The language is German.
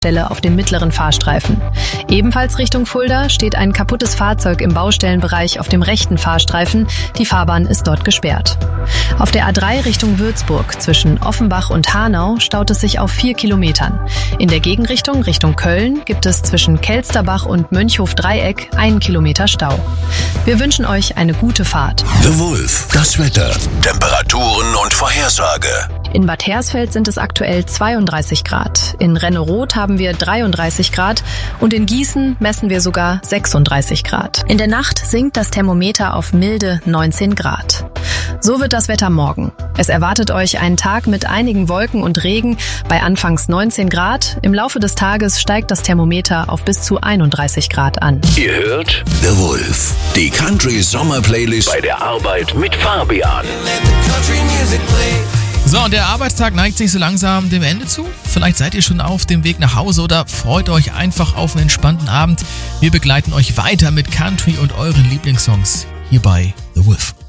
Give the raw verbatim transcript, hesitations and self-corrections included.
Stelle auf dem mittleren Fahrstreifen. Ebenfalls Richtung Fulda steht ein kaputtes Fahrzeug im Baustellenbereich auf dem rechten Fahrstreifen. Die Fahrbahn ist dort gesperrt. Auf der A drei Richtung Würzburg zwischen Offenbach und Hanau staut es sich auf vier Kilometern. In der Gegenrichtung Richtung Köln gibt es zwischen Kelsterbach und Mönchhof-Dreieck einen Kilometer Stau. Wir wünschen euch eine gute Fahrt. The Wolf, das Wetter, Temperaturen und Vorhersage. In Bad Hersfeld sind es aktuell zweiunddreißig Grad. In Renneroth haben wir dreiunddreißig Grad und in Gießen messen wir sogar sechsunddreißig Grad. In der Nacht sinkt das Thermometer auf milde neunzehn Grad. So wird das Wetter morgen. Es erwartet euch einen Tag mit einigen Wolken und Regen bei anfangs neunzehn Grad. Im Laufe des Tages steigt das Thermometer auf bis zu einunddreißig Grad an. Ihr hört The Wolf, die Country Sommer Playlist bei der Arbeit mit Fabian. So, und der Arbeitstag neigt sich so langsam dem Ende zu. Vielleicht seid ihr schon auf dem Weg nach Hause oder freut euch einfach auf einen entspannten Abend. Wir begleiten euch weiter mit Country und euren Lieblingssongs hier bei The Wolf.